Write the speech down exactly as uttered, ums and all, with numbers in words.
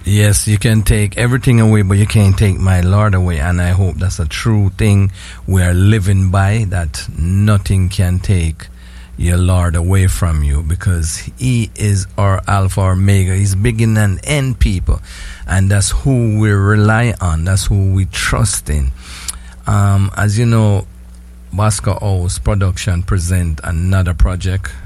Yes, you can take everything away, but you can't take my Lord away. And I hope that's a true thing we are living by, that nothing can take your Lord away from you, because He is our Alpha Omega. He's beginning and end, people. And that's who we rely on. That's who we trust in. Um, as you know, Bosco House Production present another project